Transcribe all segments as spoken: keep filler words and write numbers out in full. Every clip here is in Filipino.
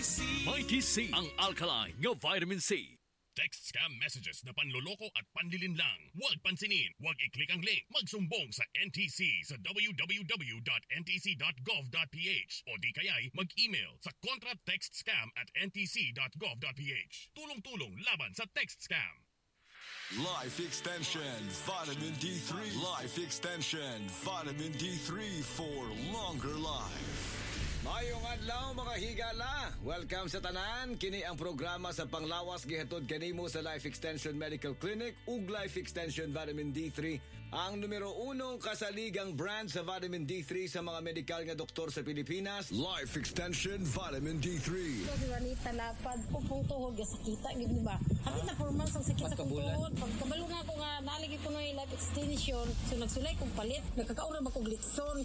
Mighty C, ang alkaline nga vitamin C. Text scam messages na panloloko at panlilin lang. Huwag pansinin, huwag i-click ang link. Magsumbong sa N T C sa w w w dot n t c dot gov dot p h o di kaya'y mag-email sa contratextscam at n t c dot gov dot p h. Tulong-tulong laban sa text scam. Life Extension Vitamin D three. Life Extension Vitamin D three for longer life. Mayong adlaw mga higala. Welcome sa tanan. Kini ang programa sa panglawas gihatod kanimo sa Life Extension Medical Clinic ug Life Extension Vitamin D three, ang numero unong kasaligang brand sa vitamin D three sa mga medikal nga doktor sa Pilipinas. Life Extension Vitamin D three. So, di ba ni talapad upong tuhod ga sakita gid ba? Abi na four months ang sakit sa tuhod. Pagkabalo na ko nga naligi ko no Life Extension, so nagsulay kong palit, nagkakaura ba kog litson.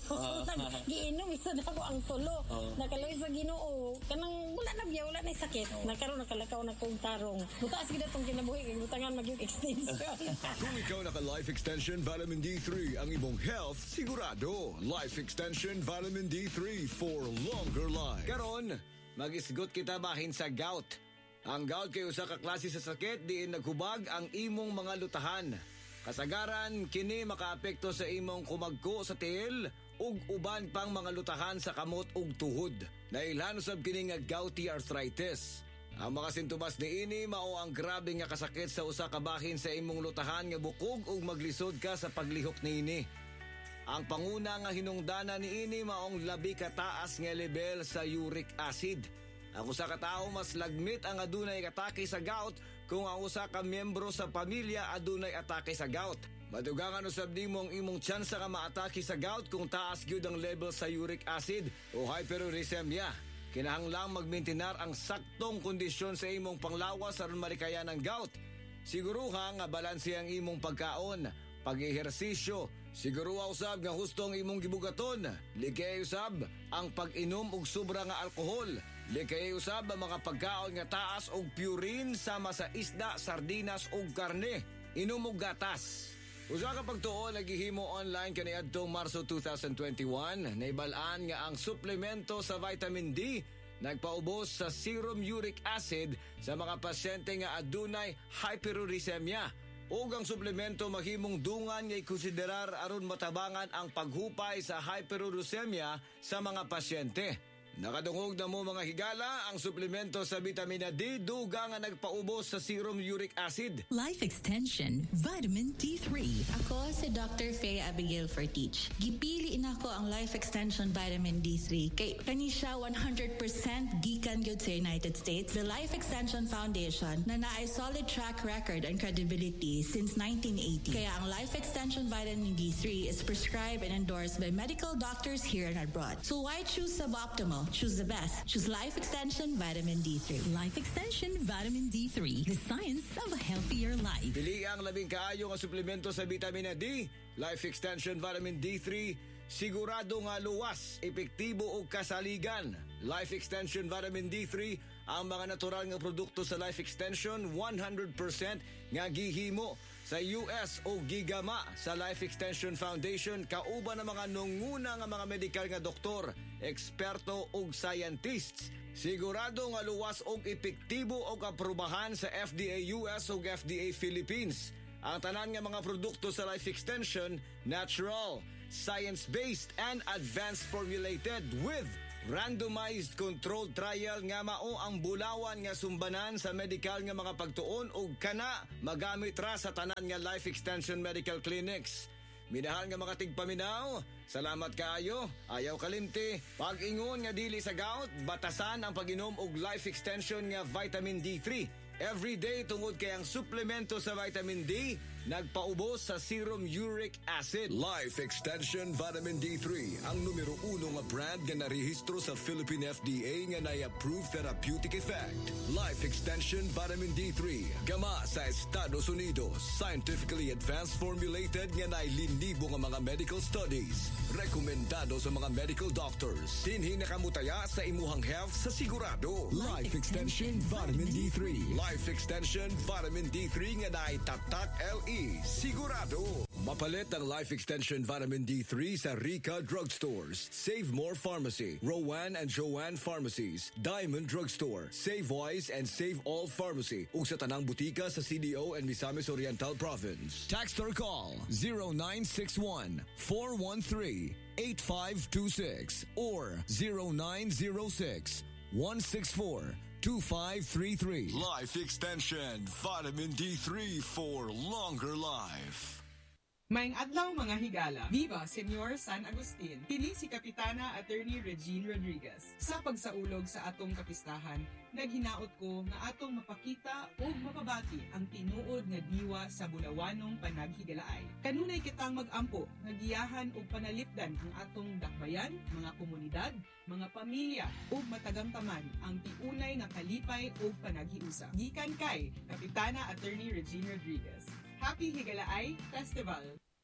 Giinom isa na ko ang tulo. Oh. Nakaloy sa Ginoo kanang wala na biya, wala na sakit. Oh. Nakaroon nakalakaw na kong tarong. Butaas gid atong kinabuhi kay butangan magyug extension. Kung ikaw naka Life Extension Vitamin D three, ang imong health sigurado. Life Extension Vitamin D three for longer life. Karon, magisgot kita bahin sa gout. Ang gout kay usa ka klase sa sakit diin naghubag ang imong mga lutahan. Kasagaran kini makaapekto sa imong kumagko sa tiil ug uban pang mga lutahan sa kamot ug tuhod. Nailhan usab kini nga gouty arthritis. Ang mga sintomas niini mao ang grabe nga kasakit sa usa ka bahin sa imong lutahan nga bukog ug maglisod ka sa paglihok niini. Ang panguna nga hinungdanan niini maong labi ka taas nga level sa uric acid. Ang usa ka tawo mas lagmit ang adunay atake sa gout kung ang usa ka miyembro sa pamilya adunay atake sa gout. Madugangan usab nimo ang imong tsansa nga maatake sa gout kung taas gyud ang level sa uric acid o hyperuricemia. Kinahanglang magmaintenar ang saktong kondisyon sa imong panglawas aron marikayan ang gout. Siguruha nga balanse ang imong pagkaon, pag-ehersisyo. Siguruha usab nga husto ang imong gibugaton. Likay usab ang pag-inom og sobra nga alkohol. Likay usab ang mga pagkaon nga taas og purine sama sa isda, sardinas ug karne. Inom og gatas. Usa ka pagtuo naghihimo online kaniadtong Marso twenty twenty-one, naibalaan nga ang suplemento sa vitamin D nagpaubos sa serum uric acid sa mga pasyente nga adunay hyperuricemia. Ug ang suplemento mahimong dungan nga ikonsiderar aron matabangan ang paghupay sa hyperuricemia sa mga pasyente. Nakadungog na mo mga higala, ang suplemento sa vitamina D duga nga nagpaubos sa serum uric acid. Life Extension Vitamin D three. Ako si Doctor Faye Abigail Fortich. Gipili nako ang Life Extension Vitamin D three kay kani siya one hundred percent gikan gyud sa United States. The Life Extension Foundation na naay solid track record and credibility since nineteen eighty. Kaya ang Life Extension Vitamin D three is prescribed and endorsed by medical doctors here and abroad. So why choose suboptimal? Choose the best. Choose Life Extension Vitamin D three. Life Extension Vitamin D three. The science of a healthier life. Pili ang labing kaayo nga suplemento sa vitamina D. Life Extension Vitamin D three. Sigurado nga luwas, epektibo ug kasaligan. Life Extension Vitamin D three. Ang mga natural nga produkto sa Life Extension one hundred percent nga gihimo sa U S o gigama sa Life Extension Foundation kauban ng mga nunguna nga mga medikal nga doktor, eksperto ug scientists. Sigurado nga luwas og epektibo og aprubahan sa F D A U S ug F D A Philippines. Ang tanan nga mga produkto sa Life Extension natural, science-based and advanced formulated with randomized controlled trial nga mao ang bulawan nga sumbanan sa medikal nga mga pagtuon ug kana magamit ra sa tanan nga Life Extension Medical Clinics. Minahal nga mga tigpaminaw, salamat kaayo, ayaw kalimti. Pag-ingon nga dili sa gout, batasan ang pag-inom og Life Extension nga vitamin D three. Every day tungod kay ang suplemento sa vitamin D nagpaubos sa serum uric acid. Life Extension Vitamin D three, ang numero uno nga brand nga narehistro sa Philippine F D A nga na-approved therapeutic effect. Life Extension Vitamin D three, gama sa Estados Unidos, scientifically advanced formulated nga nailinibo nga mga medical studies. Rekomendado sa mga medical doctors. Dinhi nakamutaya sa imuhang health sa sigurado. Life, Life Extension Vitamin D three. Life Extension Vitamin D three nga naitatak L E Hindi sigurado. Mapalit ang Life Extension Vitamin D three sa Rica Drugstores, Save More Pharmacy, Rowan and Joanne Pharmacies, Diamond Drugstore, Save Wise and Save All Pharmacy, ug sa tanang butika sa C D O and Misamis Oriental Province. Text or call zero nine six one, four one three, eight five two six or zero nine zero six, one six four, two five three three. Life Extension Vitamin D three for longer life. Maayong adlaw mga higala. Viva Senior San Agustin. Kini si Kapitana Attorney Regine Rodriguez. Sa pagsaulog sa atong kapistahan, naghinaot ko nga atong mapakita o mapabati ang tinuod nga diwa sa bulawanong panaghigalaay. Kanunay kitang mag-ampo, nagiyahan o panalipdan ang atong dakbayan, mga komunidad, mga pamilya o matagamtaman ang tiunay nga kalipay o panaghiusa. Gikan kay Kapitana Attorney Regine Rodriguez. Happy Higalaay Festival!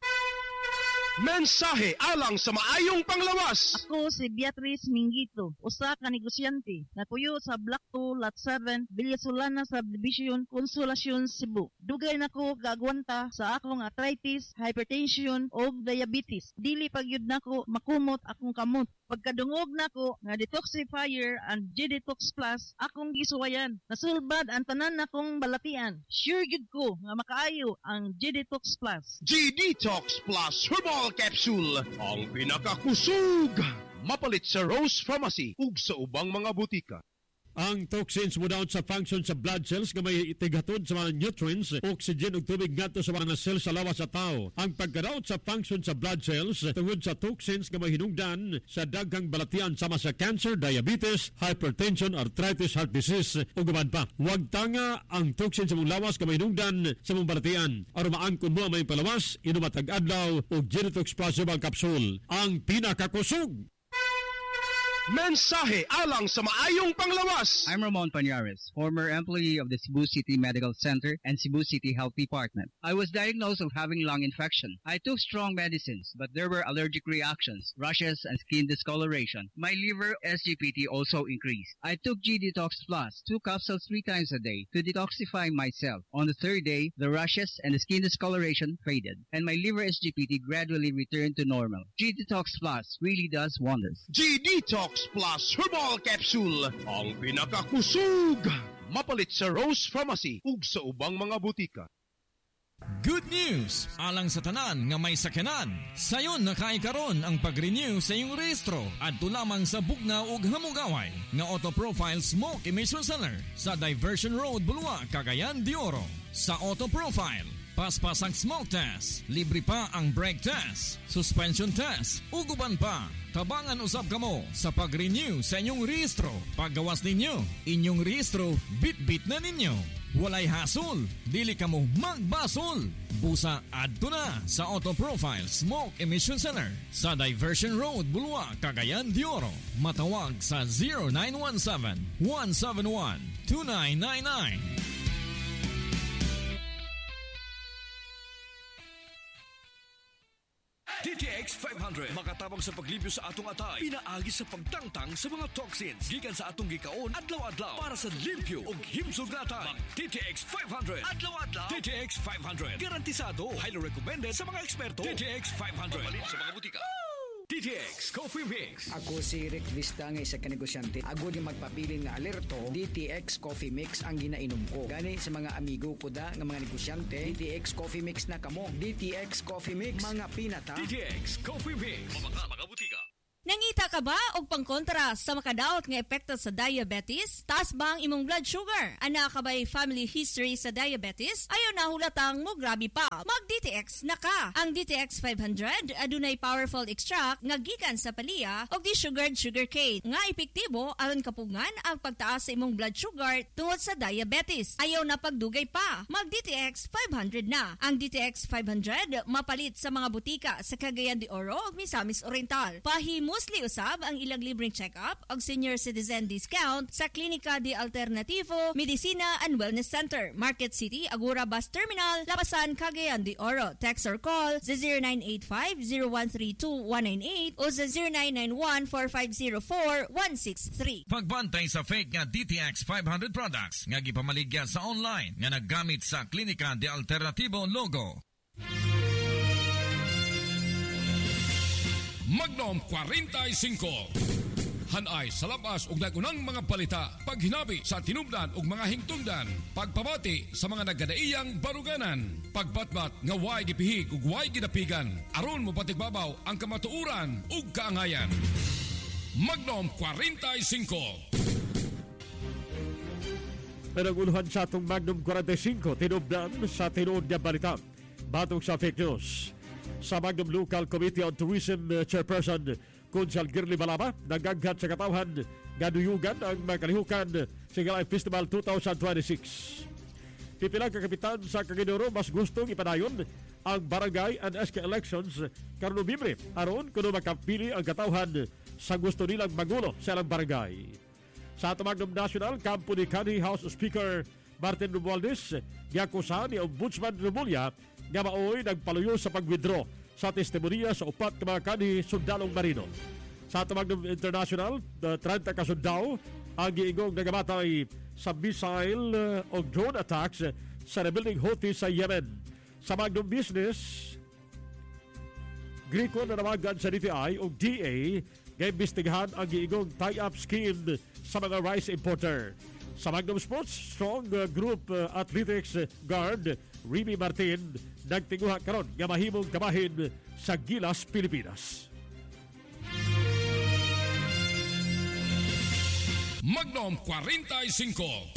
Mensahe alang sa maayong panglawas. Ako si Beatrice Mingito, usa ka negosyante na puyo sa Block two, Lot seven, Villasolana Subdivision, Consolacion, Cebu. Dugay nako gaagwanta sa akong arthritis, hypertension o diabetes. Dili pagyud nako makumot akong kamot. Pagkadungog nako nga detoxifier and G-Detox Plus, akong gisuwayan. Nasulbad ang tanan nakong balatian. Sure gid ko nga makaayo ang G-Detox Plus. G-Detox Plus Herbal Capsule, ang pinakakusog. Mapalit sa Rose Pharmacy ug sa ubang mga butika. Ang toxins mo down sa function sa blood cells nga may itigatod sa mga nutrients, oxygen ug tubig ngadto sa mga cells sa lawas sa tao. Ang pagka-down sa function sa blood cells tungod sa toxins nga may hinungdan sa daghang balatian sama sa cancer, diabetes, hypertension, arthritis, heart disease ug uban pa. Huwag tanga ang toxins sa mong lawas nga may hinungdan sa mong balatian. Aron maangkon mo ang may palawas, inom matag adlaw og G-Detox Plus Herbal Capsule, ang pinakakusog. Mensahe alang sa maayong panglawas. I'm Ramon Pañares, former employee of the Cebu City Medical Center and Cebu City Health Department. I was diagnosed of having lung infection. I took strong medicines, but there were allergic reactions, rashes, and skin discoloration. My liver S G P T also increased. I took G-Detox Plus, two capsules three times a day to detoxify myself. On the third day, the rashes and the skin discoloration faded, and my liver S G P T gradually returned to normal. G-Detox Plus really does wonders. G-Detox Plus Herbal Capsule, ang pinakakusog. Mapalit sa Rose Pharmacy ug sa ubang mga butika. Good news! Alang sa tanan nga may sakyanan, sayon nakaikaron ang pag-renew sa iyong rehistro at lamang sa bugnaw ug hamugaway nga Auto-Profile Smoke Emission Center sa Diversion Road, Bulua, Cagayan de Oro. Sa Auto-Profile, paspas ang smoke test, libre pa ang brake test, suspension test, uguban pa. Tabangan usab kamo sa pag-renew sa inyong rehistro. Paggawas ninyo, inyong rehistro, bit-bit na ninyo. Walay hasol, dili kamo magbasol. Busa adto na sa Auto-Profile Smoke Emission Center sa Diversion Road, Bulua, Cagayan de Oro. Matawag sa zero nine one seven, one seven one, two nine nine nine. D T X five hundred makatabang sa paglibyo sa atong atay, pinaagi sa pagtangtang sa mga toxins gikan sa atong gikaon adlaw-adlaw para sa limpyo ug himsog na atay. D T X five hundred adlaw-adlaw. D T X five hundred garantisado, highly recommended sa mga eksperto. D T X five hundred mabalin sa mga butika. D T X Coffee Mix. Ako si Rick Vista nga isa ka negosyante. Agod yung magpabilin nga alerto, D T X Coffee Mix ang ginainom ko. Gani sa mga amigo ko da nga mga negosyante, D T X Coffee Mix na kamo. D T X Coffee Mix, mga pinata. D T X Coffee Mix. Mga mga butika. Nangita ka ba og pangkontra sa makadaot nga epekto sa diabetes? Taas ba ang imong blood sugar? Ana ka ba'y family history sa diabetes? Ayaw na hulatang mo grabe pa. Mag-D T X na ka. Ang D T X five hundred adunay powerful extract nga gikan sa palya og di-sugared sugarcane nga epektibo aron kapungan ang pagtaas sa imong blood sugar tungod sa diabetes. Ayaw na pagdugay pa. Mag-D T X five hundred na. Ang D T X five hundred mapalit sa mga butika sa Cagayan de Oro ug Misamis Oriental. Pahimo Mostly usab ang ilang libreng check-up og senior citizen discount sa Klinika de Alternativo, Medicina and Wellness Center, Market City, Agura Bus Terminal, Lapasan, Cagayan de Oro. Text or call sa zero nine eight five, zero one three two, one nine eight o sa zero nine nine one, four five zero four, one six three. Pagbantay sa fake nga D T X five hundred products nga gipamaligya sa online nga naggamit sa Klinika de Alternativo logo. Magnum forty-five. Hanay sa labas ug nagunang mga balita, paghinabi sa tinubdan ug mga hingtungdan, pagpamati sa mga nagadaiyang baruganan, pagbatbat nga way gipihig ug way gidapigan, aron mo patigbabaw ang kamatuuran ug kaangayan. Magnum forty-five. Pinaguluhan sa itong Magnum forty-five, tinubdan sa tinuod nga balita, batong sa fake news. Sa Magnum Local Committee on Tourism Chairperson Kunsal Girly Balaba, nagaghat sa katawhan ganuyugan ang magkalihukan sa Live Festival twenty twenty-six. Pipilang kakapitan sa Kaginoro mas gustong ipadayon ang barangay and S K elections karong Nobyembre aron kuno makapili ang katawhan sa gusto nilang magulo sa ilang barangay. Sa ato Magnum National, kampo ni Kanhi House Speaker Martin Romualdez, giakusa ni Ombudsman Remulla nga maoy nagpaluyo sa pag-withdraw sa testimonya sa upat ka mga kanhi sundalong marino. Sa ato Magnum International, thirty ka sundao ang giingong nagamatay sa missile uh, o drone attacks sa rebuilding Houthi sa Yemen. Sa Magnum Business, Griko na nawagan sa D T I o D A nga-imbestigahan ang giingong tie-up scheme sa mga rice importer. Sa Magnum Sports, strong uh, group uh, athletics guard Remy Martin nagtinguha karon nga mahimong kabahin sa Gilas, Pilipinas. Magnum forty-five.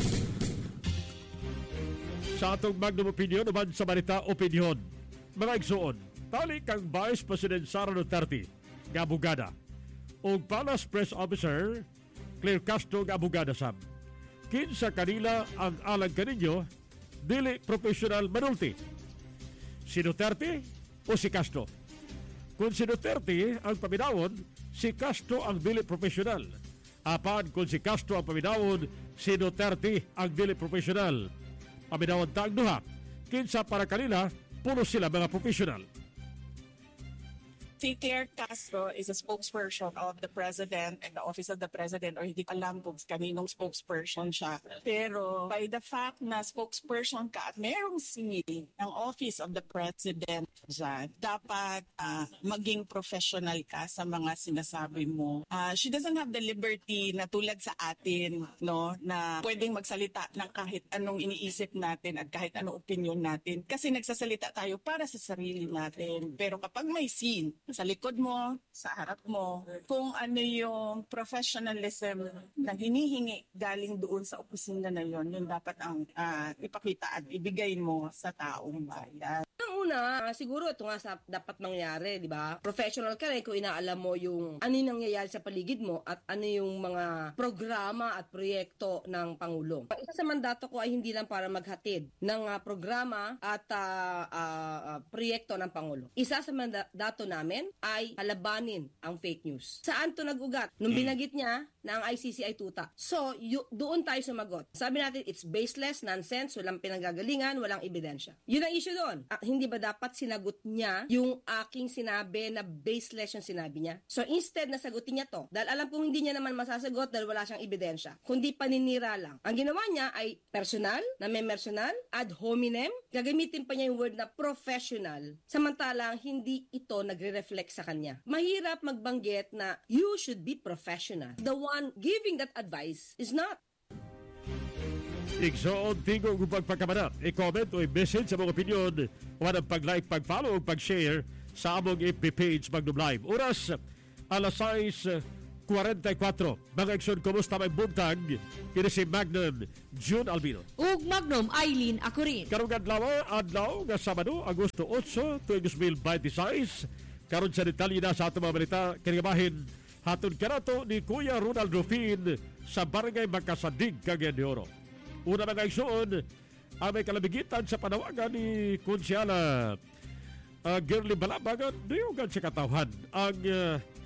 Sa atong Magnum Opinion uban sa Balita Opinion, mga igsuon, tali kang Vice President Sara Duterte nga abogada o Palace Press Officer Claire Castro nga abogada sab. Kinsa kanila ang alang kaninyo dili professional manulti, si Duterte o si Castro? Kung si Duterte ang paminawon, si Castro ang dili professional. Apan kung si Castro ang paminawon, si Duterte ang dili professional. Paminawon ta ang duha, kinsa para kanila puno sila mga professional. Si Claire Castro is a spokesperson of the President and the Office of the President, or hindi ko alam kung kaninong spokesperson siya. Pero by the fact na spokesperson ka at merong seal ng Office of the President dyan, dapat uh, maging professional ka sa mga sinasabi mo. Uh, she doesn't have the liberty na tulad sa atin, no, na pwedeng magsalita ng kahit anong iniisip natin at kahit anong opinion natin. Kasi nagsasalita tayo para sa sarili natin. Pero kapag may scene, sa likod mo, sa harap mo, kung ano yung professionalism na hinihingi galing doon sa opisina na yon, yun dapat ang uh, ipakita at ibigay mo sa taong bayan. Ang una, siguro ito nga sa dapat mangyari, di ba? Professional ka rin kung inaalam mo yung ano yung nangyayari sa paligid mo at ano yung mga programa at proyekto ng Pangulo. Isa sa mandato ko ay hindi lang para maghatid ng uh, programa at uh, uh, uh, proyekto ng Pangulo. Isa sa mandato namin ay halabanin ang fake news. Saan to nag-ugat? Nung binagit niya na ang I C C ay tuta. So, yu- doon tayo sumagot. Sabi natin, it's baseless, nonsense, walang pinanggagalingan, walang ebidensya. Yun ang issue doon. Ah, hindi ba dapat sinagot niya yung aking sinabi na baseless yung sinabi niya? So, instead na sagutin niya to, dahil alam kong hindi niya naman masasagot dahil wala siyang ebidensya, kundi paninira lang. Ang ginawa niya ay personal, na may personal, ad hominem, gagamitin pa niya yung word na professional, samantalang hindi ito nagre-reflect sa kanya. Mahirap magbanggit na you should be professional. The one giving that advice is not. Igsoon tingo kung pagpagkamana, i-comment o i-message sa mga opinion o ang pag-like, pag-follow o pag-share sa among F B page Magnum Live. Oras, alas sais forty-four. Mga Igsoon, kumusta may buntag? Kini si Magnum June Albino. Ug Magnum Eileen Acurin. Karong adlaw, adlaw nga Sabado, Agosto eight, twenty twenty-six. Karon sa detalye na sa atong mga balita, kinigabahin hatod kanato ni Kuya Ronald Rufin sa Barangay Magkasadig, Cagayan de Oro. Una mga igsoon, ang may kalabigitan sa panawagan ni Konsyala uh, Girly Balabagan, niyugan sa katawhan ang uh,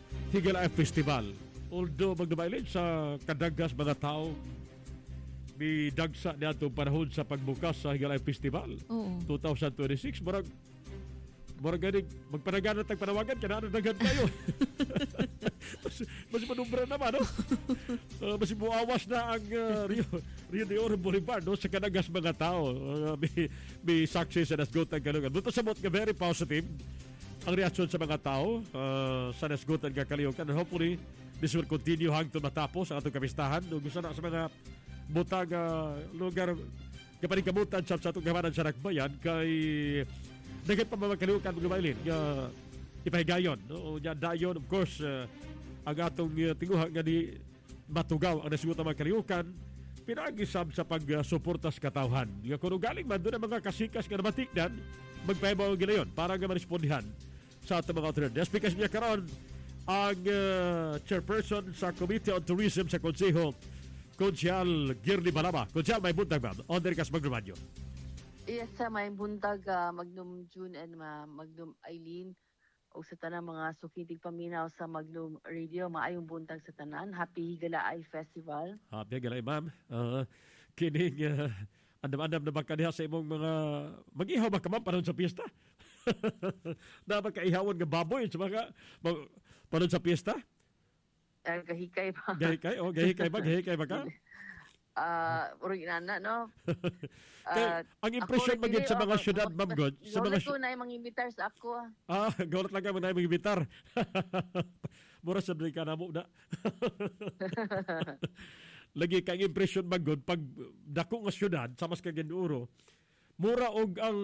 Higala Festival. Although magdumailin sa kadagas mga tao, may dagsa niya itong panahon sa pagbukas sa Higala Festival. Oo. twenty twenty-six, marag marag ganing magpanagan at panawagan ka na dagan kayo. mas, mas manumbra naman, no? Uh, mas buawas na ang uh, Rio, Rio de Oro Boulevard, no? Sa kadagas mga tao. Uh, may, may success na nasgutan kalungan. Buto sa mga very positive ang reaksyon sa mga tao uh, sa nasgutan kakaliukan. And hopefully, this will continue hangtong matapos ang atong kapistahan. No, gusto na sa mga butang uh, lugar kapaningkamutan sa atong gamanan sa Nakbayan kay dagat pa mamagkaliukan mga mailin uh, ipahigayon. No? O dayon, of course, uh, ang atong uh, tinguha nga ni matugaw ang nasigutan mga kaliukan pinagisab sa pagsuporta sa katawhan. Kung galing man doon ang mga kasikas nga namatikdan, magpahibaw ang ginayon para nga marespondihan sa atong mga autoridades. Because niya karon ang uh, chairperson sa Committee on Tourism sa Konseho, Konsyal Girly Balaba. Konsyal, may buntag ma'am. On the recast magrumanyo. Yes, sa may buntag uh, Magnum June and uh, Magnum Eileen o sa tanang mga sukitig paminaw sa Magnum Radio. Maayong buntag sa tanan. Happy Higalaay Festival. Happy Higalaay, ma'am. Uh, kining uh, andam-andam na baka diha sa imong mga mag-ihaw ba ka ma'am panahon sa piyesta? Dapat ka ihawan nga baboy sa mga panahon sa piyesta? Uh, gahikay ba? Gahikay? Oh, gahikay ba? Gahikay ba ka? Uh, Uring inana, no? Uh, ang impression magiging sa mga syudad, Ma'am God. Sa mga syudad. na yung mga imbitar sa ako. Ah, gawlat lang ka mga mga imbitar. Mura sa ka na mo na. Lagi kang impression, Ma'am God, pag dako nga syudad, sa mas kagenduro, mura og ang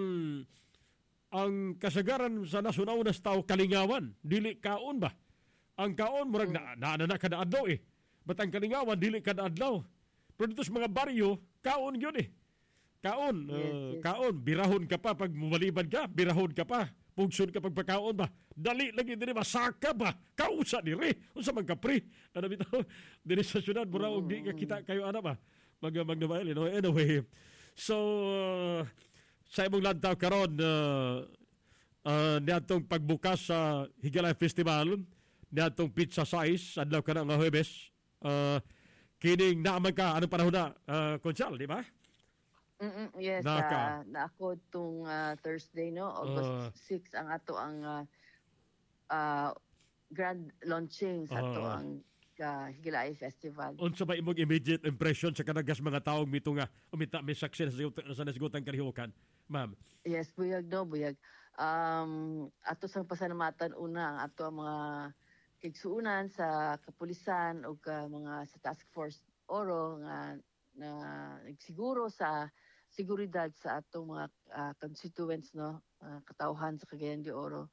ang kasagaran sa nasunaw na tao kalingawan. Dili kaon ba? Ang kaon, murag hmm. na, na, na, na kada adlaw eh. Ba't ang kalingawan, dili kada adlaw. Pero dito sa mga baryo, kaon yun eh. Kaon. Yes, uh, yes. Kaon. Birahon ka pa pag mumaliban ka. Birahon ka pa. Pugsun ka pag pagkaon ba. Dali lagi din masaka ba. Kausa ni re. Unsa magkapri. Ano bitaw? Dili sa syudad. Mura og di ka kita kayo ana ba. Mag magnabail. No? Anyway. So, uh, sa imong lantaw karon uh, uh, niadtong pagbukas sa Higala Festival, niadtong pizza size, adlaw ka na nga Huwebes. Uh, Kining naaman ka, anong panahon na, uh, Konsyal, di ba? Mm-mm, yes, uh, na ako itong uh, Thursday, no? August uh, sixth, ang ato ang uh, uh, grand launching sa ato uh, ang uh, Higalaay Festival. Unsa ba imong immediate impression sa kanagas mga taong mito nga umita may success sa nasigutan kalihukan, ma'am? Yes, buyag, no? Buyag. Um, ato sang pasalamatan una ang ato ang mga igsuunan sa kapulisan o ka mga sa task force Oro nga na nagsiguro sa seguridad sa atong mga uh, constituents, no, uh, katawhan sa Cagayan de Oro.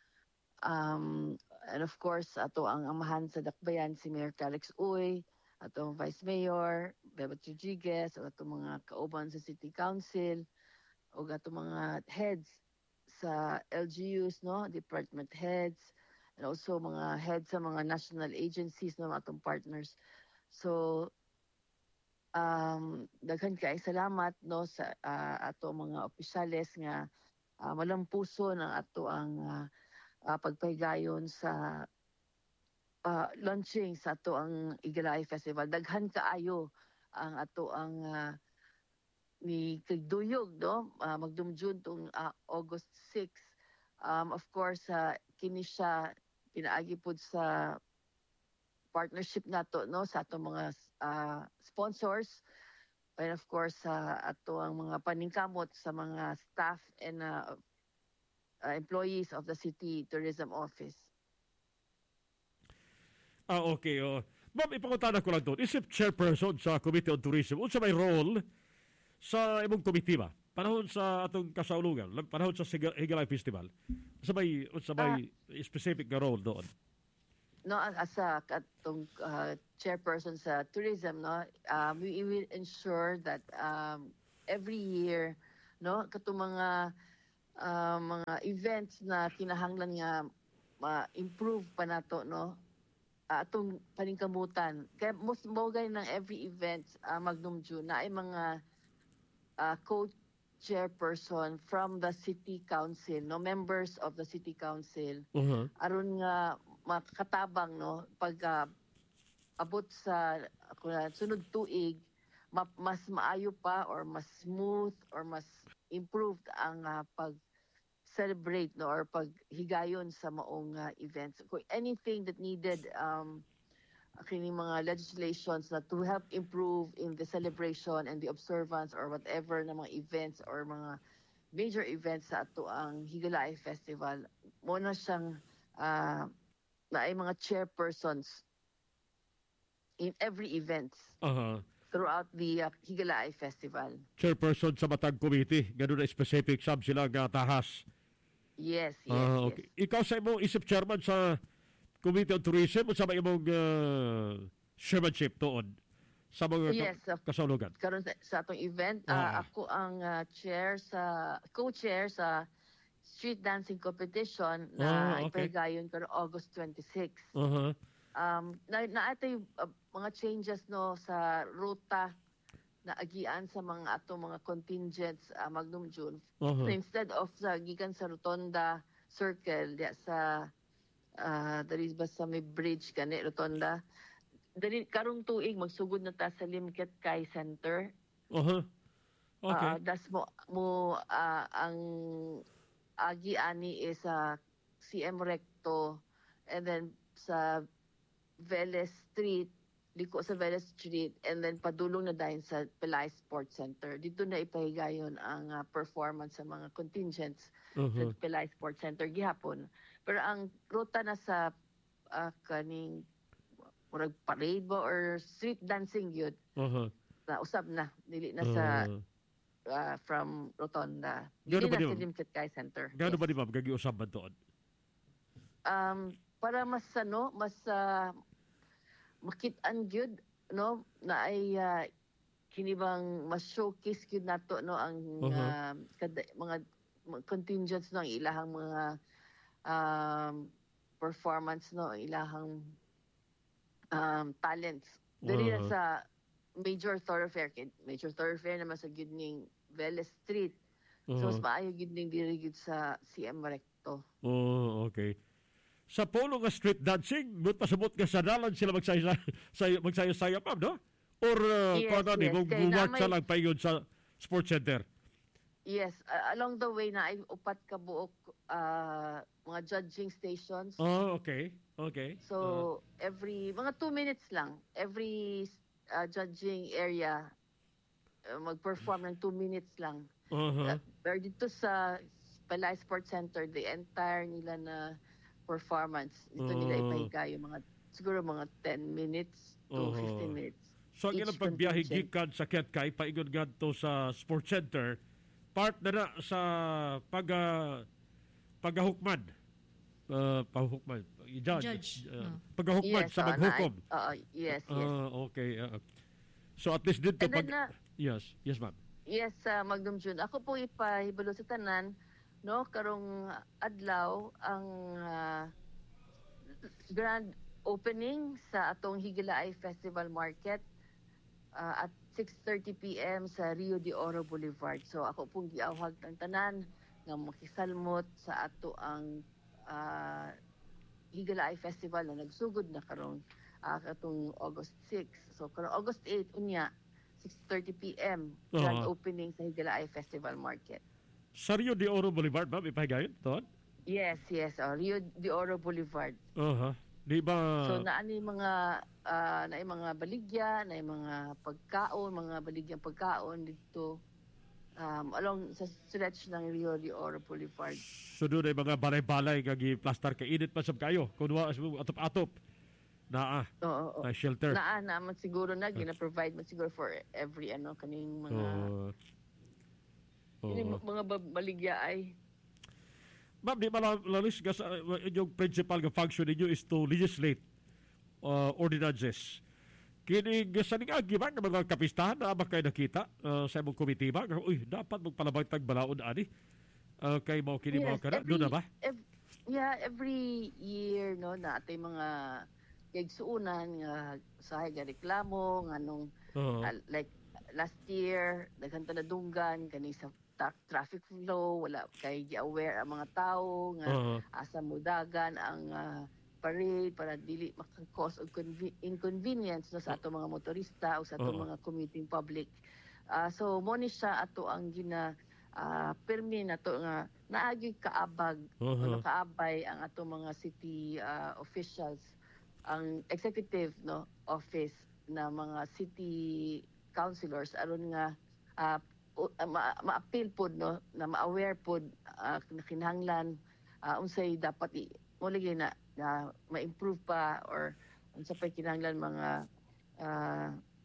Um, and of course ato ang amahan sa Dakbayan si Mayor Calix Uy, atong Vice Mayor Bebot Rodriguez, o atong mga kauban sa City Council o atong mga heads sa L G Us, no, department heads, and also mga heads sa mga national agencies ng no, atong partners. So, um, daghan kay salamat no sa uh, ato mga opisyales nga uh, malampuso ng ato ang uh, uh, pagpahigayon sa uh, launching sa ato ang Higalaay Festival. Daghan kaayo ang ato ang uh, ni kagduyog, no, uh, magdumjun tong uh, August sixth. Um, of course, uh, kini siya pinaagi pod sa partnership nato, no, sa ato mga uh, sponsors, and of course sa uh, ato ang mga paningkamot sa mga staff and uh, uh, employees of the City Tourism Office. Ah, okay. Oh. Ma'am, ipangutana ko lang doon. Isip chairperson sa Committee on Tourism, unsa may role sa imong committee ba? Panahon sa atong kasaulugan, panahon sa Higalaay Festival, sa may, sa may uh, specific na role doon? No, as a atong uh, chairperson sa tourism, no, um, we will ensure that um, every year, no, katong mga uh, mga events na kinahanglan nga ma-improve pa nato, no, uh, atong paningkamutan. Kaya most mogay ng every event uh, Magnum June na ay mga uh, coach chairperson from the city council, no, members of the city council, uh-huh. aron nga makakatabang no pag uh, abot sa uh, sunod tuig ma- mas maayo pa or mas smooth or mas improved ang uh, pag celebrate no or paghigayon sa maong uh, events. Kung anything that needed um kini mga legislations na to help improve in the celebration and the observance or whatever na mga events or mga major events sa ato ang Higalaay Festival, mo na siyang uh, na ay mga chairpersons in every event Uh-huh. throughout the uh, Higalaay Festival. Chairperson sa Matag Committee, ganun na specific sab sila nga tahas. Yes, yes, Ah, okay. yes. Ikaw sa imong isip chairman sa Committee on Tourism o sa imong uh, chairmanship tuon sa mga Yes, ka- of- kasaulogan? Karon sa, sa atong event, Ah. ah, ako ang ah, chair sa co-chair sa street dancing competition na Ah, okay. ipahigayon karon August twenty-sixth. Uh-huh. Um na naatay uh, mga changes no sa ruta na agian sa mga atong mga contingents uh, Magnum June. Uh-huh. So instead of sa gikan sa Rotonda Circle diya sa uh, dali ba sa may bridge kani Rotonda, dali karong tuig magsugod na ta sa Limket Kai Center. Uh-huh. Okay. Ah, das mo mo ah, ang agi ani is sa C M Recto and then sa Veles Street, liko sa Veles Street and then padulong na dayon sa Pilay Sports Center. Dito na ipahigayon ang ah, performance sa mga contingents sa Uh-huh. Pilay Sports Center gihapon. Pero ang ruta na sa ah, kaning murag parade ba or street dancing yun Uh-huh. na usab na dili na sa Uh, uh, from Rotonda. Gano Dili ba na di sa ba? Limket Kai Center. Gano ba di ma'am gagi-usab man tuon? Um, para mas ano, mas uh, makit-an gyud no na ay uh, kinibang mas showcase gyud nato no ang Uh-huh. uh, kada, mga, mga contingents no ang ilahang mga um, performance no ang ilahang um, talents. Dili na Uh-huh. sa major thoroughfare kay major thoroughfare naman sa gyud ning Veles Street. So Uh-huh. mas maayo gyud ning diri gyud sa C M Recto. Oh, okay. Sa polo nga street dancing, but pasabot nga sa dalan sila magsaya sa magsaya-saya ma'am, no? Or uh, Yes, kung ano ni, yes. mong Kaya buwat namay- sa lang payon sa sports center. Yes, uh, along the way na ay upat ka buok uh, mga judging stations. Oh, okay. Okay. So every mga two minutes lang, every uh, judging area uh, mag-perform ng two minutes lang. Uh-huh. Uh, pero dito sa Palay Sports Center, the entire nila na performance, dito nila Uh-huh. ipahiga yung mga siguro mga ten minutes to Uh-huh. fifteen minutes. So ang Each ilang pagbiyahe contingent. gikan sa Ketkay paingon ngadto sa sports center, part na na sa pag uh, pagahukman. Uh, pahukman. Judge. Judge, Uh, no. Pagahukman Yes, sa oo, na- maghukom. oo, yes, yes. Ah, okay. ah. So at least dito And then pag na- Yes, yes ma'am. Yes, sa Magnum June. Ako po ipahibalo sa tanan, no, karong adlaw ang ah, grand opening sa atong Higalaay Festival Market ah, at six thirty p.m. sa Rio de Oro Boulevard. So ako pong giawhag ng tanan nga makisalmot sa ato ang ah, Higalaay Festival na nagsugod na karong ah, katong August sixth. So karong August eighth unya six thirty p.m. grand Oo. opening sa Higalaay Festival Market. Sa Rio de Oro Boulevard, ma'am, ipahigayon to? Yes, yes. Oh, Rio de Oro Boulevard. Aha. Di ba? So naani mga ah, naay mga baligya, naay mga pagkaon, mga baligyang pagkaon dito um, along sa stretch ng Rio de Oro Boulevard. So doon ay mga balay-balay nga gi-plaster ka init pa sab kayo. Kun wa atop-atop. Naa. Oo, oo. Na shelter. Naa naman siguro na gina-provide man siguro for every ano kaning mga Oo. kaning Oo. mga ba- baligya ay Ma'am, di ba lalis ka sa uh, inyong principal nga function ninyo is to legislate uh, ordinances. Kini sa ning agi ba nga mga kapistahan na ba kayo nakita uh, sa imong committee ba? Nga, uy, dapat magpalabay tag balaod ani. Uh, kay mo kini mo Yes, kana every- doon na ba? ev- yeah, every year no na atay mga kigsuunan nga sa nga reklamo nganong Oo. uh, like last year daghan ta nadunggan kani sa ta- traffic flow wala kay gi-aware ang mga tao nga Oo. asa mudagan ang uh, parade para dili maka-cause og conve- inconvenience no sa ato mga motorista o sa ato Oo. mga commuting public. Ah, so mo ni siya ato ang gina uh, permi nato nga naagi kaabag o Uh-huh. nakaabay ang ato mga city ah, officials, ang executive no office na mga city councilors aron nga ah, u- ah, ma- ma-appeal pod no na ma-aware pod uh, na kinahanglan uh, unsay dapat i mo lagi na, na ma-improve pa or unsa pa kinahanglan mga ah,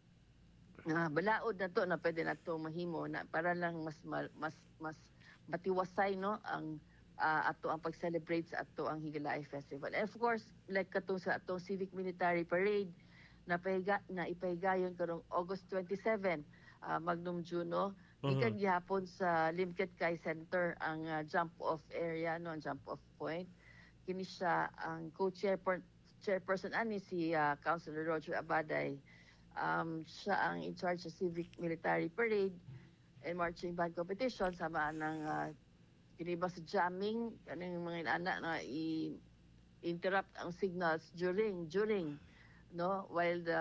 nga balaod na to na pwede na to mahimo na para lang mas ma- mas mas matiwasay no ang ah, ato ang pag-celebrate sa ato ang Higalaay Festival. And of course, like katong sa atong Civic Military Parade na pahiga na ipahigayon karong August twenty-seven, ah, Magnum Juno, gikan Mhm. gihapon sa Limkit Kai Center ang ah, jump off area no, ang jump off point. Kini siya ang co-chairperson chairperson ani si ah, Councilor Roger Abaday. Um, siya ang in charge sa Civic Military Parade and Marching Band Competition sama ng uh, kiniba sa jamming kaning mga inana na i interrupt ang signals during during no while the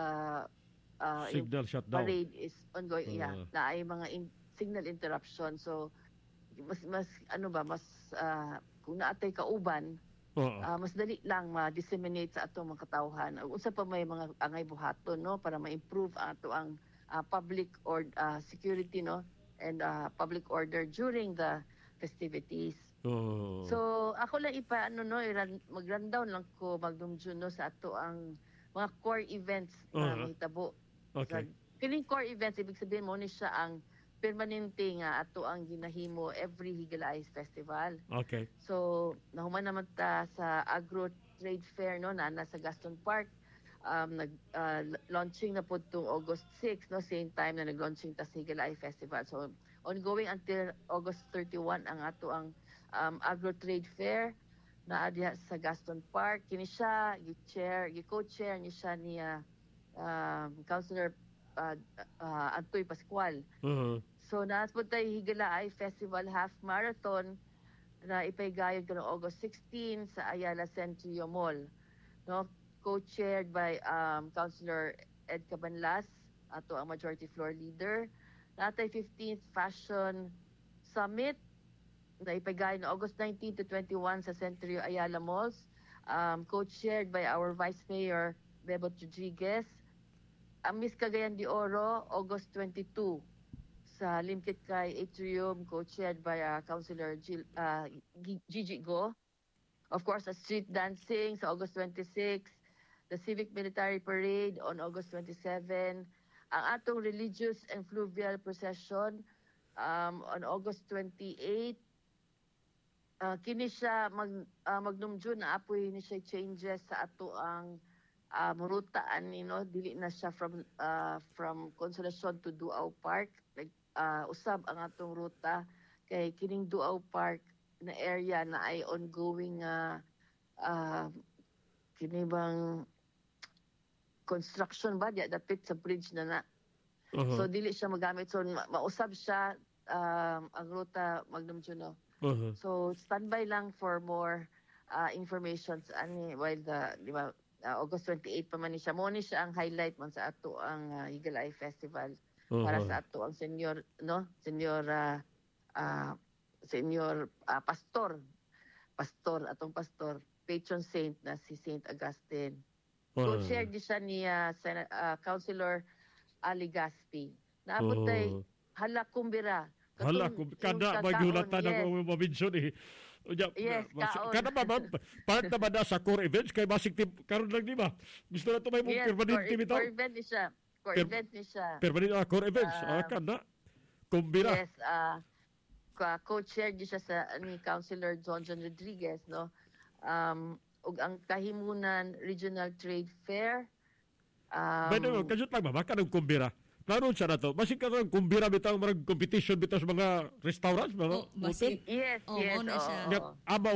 uh, Signal shutdown. parade is ongoing. Uh. Yeah, na ay mga in- signal interruption. So mas mas ano ba mas uh, kung naatay kauban Oo. Ah, mas dali lang ma-disseminate sa atong mga katawhan. Ug unsa pa may mga angay buhaton no para ma-improve ang ato ang ah, public or ah, security no and ah, public order during the festivities. Oo. So ako lang ipa ano no i-run- mag-rundown lang ko magdumdum no sa ato ang mga core events na Uh-huh. mahitabo. Okay. Kining core events ibig sabihin mo ni siya ang permanente nga ato ang ginahimo every Higalaay Festival. Okay. So, nahuman naman ta sa Agro Trade Fair no na nasa Gaston Park. Um nag uh, launching na po tong August sixth no same time na nag-launching ta sa Higalaay Festival. So, ongoing until August thirty-one ang ato ang um, Agro Trade Fair na diha sa Gaston Park. Kini siya gi-chair, gi-co-chair ni siya ni uh, um, Councilor uh, uh, Antoy Pascual. Uh-huh. So naas po tayo Higalaay Festival Half Marathon na ipahigayod karong August sixteen sa Ayala Centrio Mall. No, co-chaired by um, Councilor Ed Cabanlas, ato ang majority floor leader. Natay fifteenth Fashion Summit na ipahigayod na August nineteenth to twenty-one sa Centrio Ayala Malls. Um, co-chaired by our Vice Mayor Bebot Rodriguez. Ang Miss Cagayan de Oro, August twenty-second sa Limkit Kai Atrium, co-chaired by uh, Councilor Gil, uh, G- Gigi Go. Of course, a street dancing sa August twenty-sixth, the Civic Military Parade on August twenty-seventh, ang atong Religious and Fluvial Procession um, on August twenty-eighth. Uh, kini siya mag, uh, magnumdyo na apoy ni siya changes sa ato ang um, rutaan you know, dili na siya from uh, from Consolacion to Duao Park. Like uh, usab ang atong ruta kay kining Duao Park na area na ay ongoing uh, uh, kini bang construction ba diya dapit sa bridge na na. Uh-huh. So dili siya magamit, so ma- mausab siya um, ang ruta magnumdyo no. Uh-huh. So standby lang for more uh, information sa ani while the di ba uh, August twenty-eighth pa man ni siya mo ni siya ang highlight man sa ato ang uh, Higalaay Festival. Para Uh-huh. sa ato ang senior no senior uh, uh, senior uh, pastor pastor atong pastor patron saint na si Saint Augustine. Uh-huh. So share di siya ni uh, Sen- uh, Councilor Ali Gaspi. Naabot tay Uh-huh. hala kumbira. Hala, Katong- kung yung kada kakaon, magyulatan yes. ako mabinson eh. Unya, Yes, mas- kaon. Kada ba ba? Part na ba na sa core events kay basig tip karon lang di ba? Gusto na to may Yes, permanente core, bitaw. core event ni siya. Core Per- event ni siya. Permanente ah, core events. Um, ah, kada. Kumbira. Yes, uh, ka- co-chair di siya sa ni Councilor John John Rodriguez, no? Um, ug ang Kahimunan Regional Trade Fair. Um, By the way, kajut lang ba? Baka ng kumbira. Klaro siya na to. Basig ka ng kumbira bitaw marag competition bitaw sa mga restaurants, mga Oh, basig. hotel. yes, Oh, yes. mao na oo, siya. oo. Ama